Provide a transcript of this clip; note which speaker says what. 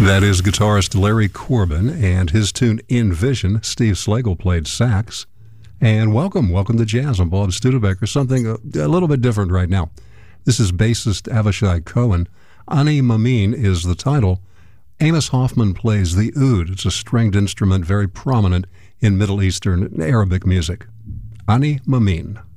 Speaker 1: That is guitarist Larry Corbin and his tune In Vision. Steve Slagle played sax. And welcome to Jazz. I'm Bob Studebaker. Something a little bit different right now. This is bassist Avishai Cohen. Ani Mamin is the title. Amos Hoffman plays the oud. It's a stringed instrument very prominent in Middle Eastern Arabic music. Ani Mamin.